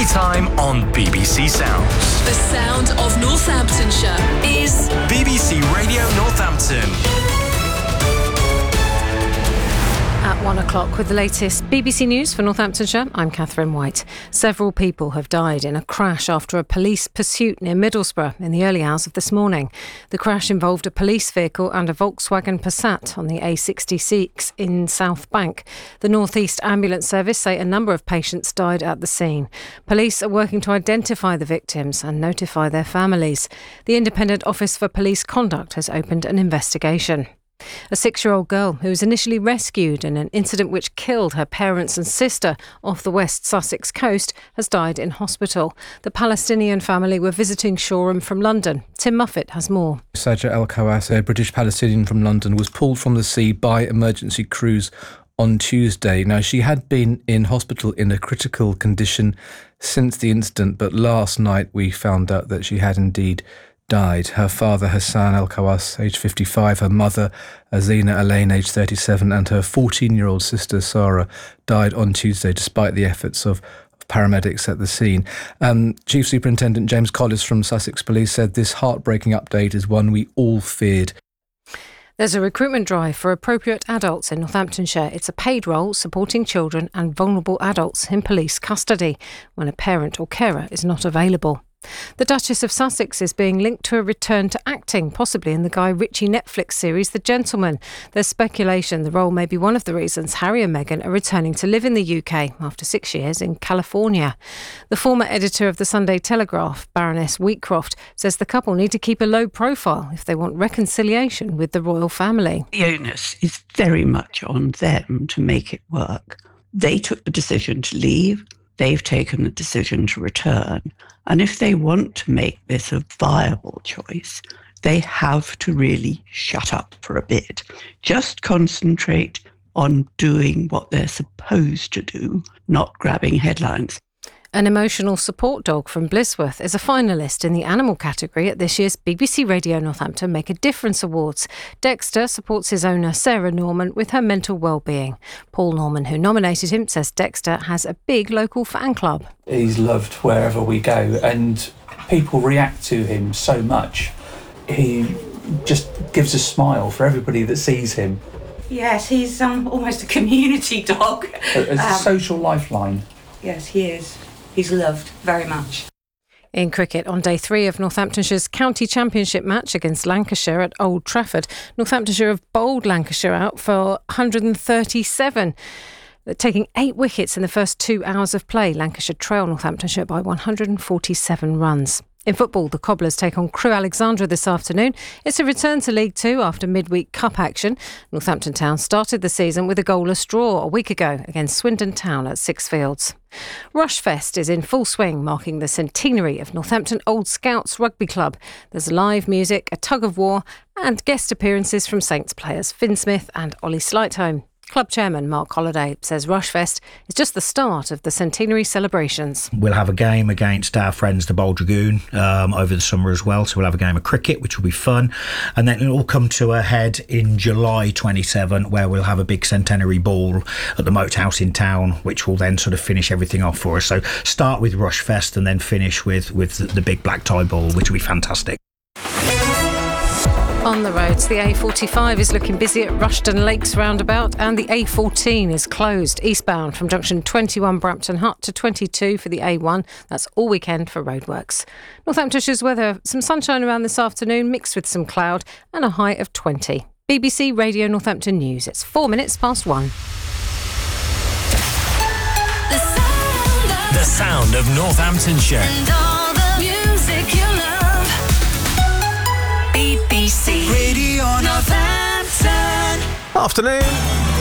anytime on BBC Sounds. The sound of Northamptonshire is BBC Radio Northampton. At 1 o'clock with the latest BBC News for Northamptonshire, I'm Catherine White. Several people have died in a crash after a police pursuit near Middlesbrough in the early hours of this morning. The crash involved a police vehicle and a Volkswagen Passat on the A66 in South Bank. The North East Ambulance Service say a number of patients died at the scene. Police are working to identify the victims and notify their families. The Independent Office for Police Conduct has opened an investigation. A 6-year-old girl who was initially rescued in an incident which killed her parents and sister off the West Sussex coast has died in hospital. The Palestinian family were visiting Shoreham from London. Tim Muffet has more. Saja El-Khawass, a British Palestinian from London, was pulled from the sea by emergency crews on Tuesday. Now, she had been in hospital in a critical condition since the incident, but last night we found out that she had indeed died. Her father, Hassan El-Khawass, aged 55, her mother, Azina Alain, aged 37, and her 14-year-old sister, Sarah, died on Tuesday despite the efforts of paramedics at the scene. Chief Superintendent James Collis from Sussex Police said this heartbreaking update is one we all feared. There's a recruitment drive for appropriate adults in Northamptonshire. It's a paid role supporting children and vulnerable adults in police custody when a parent or carer is not available. The Duchess of Sussex is being linked to a return to acting, possibly in the Guy Ritchie Netflix series The Gentleman. There's speculation the role may be one of the reasons Harry and Meghan are returning to live in the UK after 6 years in California. The former editor of the Sunday Telegraph, Baroness Wheatcroft, says the couple need to keep a low profile if they want reconciliation with the royal family. The onus is very much on them to make it work. They took the decision to leave. They've taken the decision to return. And if they want to make this a viable choice, they have to really shut up for a bit. Just concentrate on doing what they're supposed to do, not grabbing headlines. An emotional support dog from Blisworth is a finalist in the animal category at this year's BBC Radio Northampton Make a Difference Awards. Dexter supports his owner, Sarah Norman, with her mental well-being. Paul Norman, who nominated him, says Dexter has a big local fan club. He's loved wherever we go and people react to him so much. He just gives a smile for everybody that sees him. Yes, he's almost a community dog. A social lifeline. Yes, he is. He's loved very much. In cricket, on day 3 of Northamptonshire's county championship match against Lancashire at Old Trafford, Northamptonshire have bowled Lancashire out for 137. Taking 8 wickets in the first 2 hours of play, Lancashire trail Northamptonshire by 147 runs. In football, the Cobblers take on Crewe Alexandra this afternoon. It's a return to League 2 after midweek cup action. Northampton Town started the season with a goalless draw a week ago against Swindon Town at Sixfields. Rushfest is in full swing, marking the centenary of Northampton Old Scouts Rugby Club. There's live music, a tug of war and guest appearances from Saints players Finn Smith and Ollie Slightholme. Club chairman Mark Holliday says Rushfest is just the start of the centenary celebrations. We'll have a game against our friends the Bold Dragoon over the summer as well, so we'll have a game of cricket, which will be fun, and then it'll all come to a head in July 27, where we'll have a big centenary ball at the Moat House in town, which will then sort of finish everything off for us. So start with Rushfest and then finish with the big black tie ball, which will be fantastic. On the roads, the A45 is looking busy at Rushden Lakes roundabout and the A14 is closed eastbound from junction 21 Brampton Hut to 22 for the A1. That's all weekend for roadworks. Northamptonshire's weather, some sunshine around this afternoon mixed with some cloud and a high of 20. BBC Radio Northampton News. It's 4 minutes past 1. The sound of Northamptonshire. and all the music you love. BBC Radio Northampton. Afternoon.